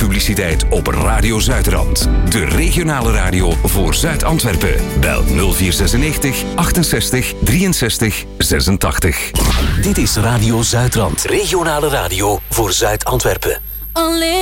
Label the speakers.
Speaker 1: publiciteit op Radio Zuidrand. De regionale radio voor Zuid-Antwerpen. Bel 0496 68 63 86.
Speaker 2: Dit is Radio Zuidrand. Regionale radio voor Zuid-Antwerpen.